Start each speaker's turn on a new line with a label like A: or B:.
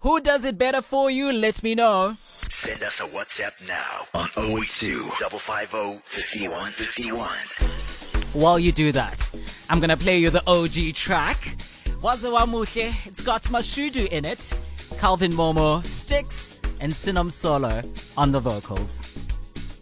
A: Who does it better for you? Let me know.
B: Send us a WhatsApp now on 082 550 5151.
A: While you do that, I'm gonna play you the OG track. Waziwa Muhle. It's got Mashudu in it, Calvin Momo, Sticks, and Sinom Solo on the vocals.